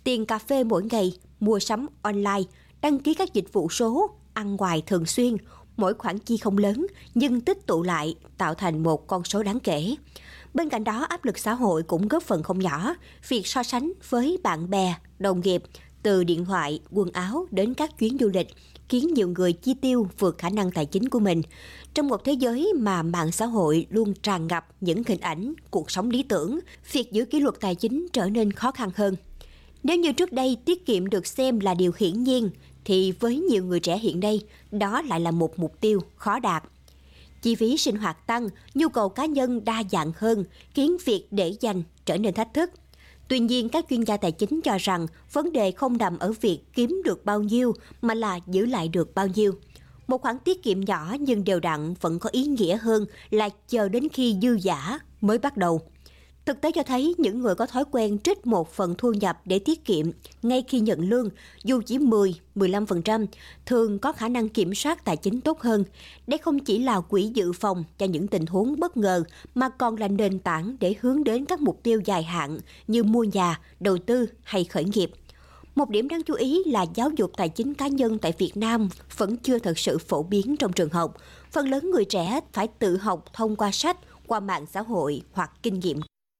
tiền cà phê mỗi ngày, mua sắm online, đăng ký các dịch vụ số, ăn ngoài thường xuyên. Mỗi khoản chi không lớn nhưng tích tụ lại tạo thành một con số đáng kể. Bên cạnh đó, áp lực xã hội cũng góp phần không nhỏ. Việc so sánh với bạn bè, đồng nghiệp, từ điện thoại, quần áo đến các chuyến du lịch, khiến nhiều người chi tiêu vượt khả năng tài chính của mình. Trong một thế giới mà mạng xã hội luôn tràn ngập những hình ảnh, cuộc sống lý tưởng, việc giữ kỷ luật tài chính trở nên khó khăn hơn. Nếu như trước đây tiết kiệm được xem là điều hiển nhiên, thì với nhiều người trẻ hiện nay, đó lại là một mục tiêu khó đạt. Chi phí sinh hoạt tăng, nhu cầu cá nhân đa dạng hơn, khiến việc để dành trở nên thách thức. Tuy nhiên, các chuyên gia tài chính cho rằng vấn đề không nằm ở việc kiếm được bao nhiêu mà là giữ lại được bao nhiêu. Một khoản tiết kiệm nhỏ nhưng đều đặn vẫn có ý nghĩa hơn là chờ đến khi dư dả mới bắt đầu. Thực tế cho thấy những người có thói quen trích một phần thu nhập để tiết kiệm ngay khi nhận lương, dù chỉ 10-15%, thường có khả năng kiểm soát tài chính tốt hơn. Đây không chỉ là quỹ dự phòng cho những tình huống bất ngờ, mà còn là nền tảng để hướng đến các mục tiêu dài hạn như mua nhà, đầu tư hay khởi nghiệp. Một điểm đáng chú ý là giáo dục tài chính cá nhân tại Việt Nam vẫn chưa thật sự phổ biến trong trường học. Phần lớn người trẻ phải tự học thông qua sách, qua mạng xã hội hoặc kinh nghiệm.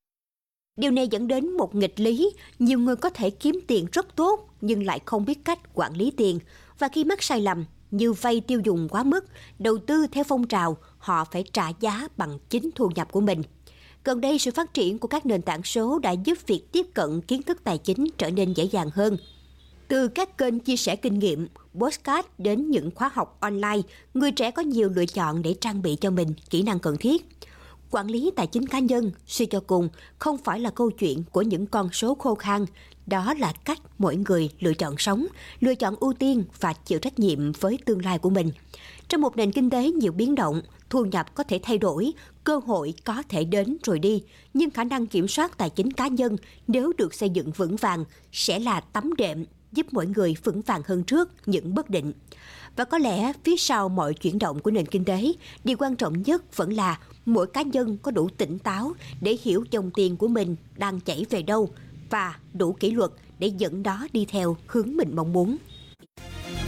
Điều này dẫn đến một nghịch lý, nhiều người có thể kiếm tiền rất tốt nhưng lại không biết cách quản lý tiền. Và khi mắc sai lầm như vay tiêu dùng quá mức, đầu tư theo phong trào, họ phải trả giá bằng chính thu nhập của mình. Gần đây, sự phát triển của các nền tảng số đã giúp việc tiếp cận kiến thức tài chính trở nên dễ dàng hơn. Từ các kênh chia sẻ kinh nghiệm, podcast đến những khóa học online, người trẻ có nhiều lựa chọn để trang bị cho mình kỹ năng cần thiết. Quản lý tài chính cá nhân, suy cho cùng, không phải là câu chuyện của những con số khô khan. Đó là cách mỗi người lựa chọn sống, lựa chọn ưu tiên và chịu trách nhiệm với tương lai của mình. Trong một nền kinh tế nhiều biến động, thu nhập có thể thay đổi, cơ hội có thể đến rồi đi, nhưng khả năng kiểm soát tài chính cá nhân nếu được xây dựng vững vàng sẽ là tấm đệm giúp mỗi người vững vàng hơn trước những bất định. Và có lẽ phía sau mọi chuyển động của nền kinh tế, điều quan trọng nhất vẫn là mỗi cá nhân có đủ tỉnh táo để hiểu dòng tiền của mình đang chảy về đâu và đủ kỷ luật để dẫn đó đi theo hướng mình mong muốn.